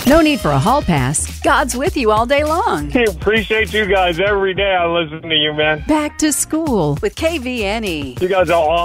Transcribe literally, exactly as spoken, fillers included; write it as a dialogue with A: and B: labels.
A: No need for a hall pass. God's with you all day long.
B: I appreciate you guys every day. I listen to you, man.
A: Back to school with K V N E.
B: You guys are awesome.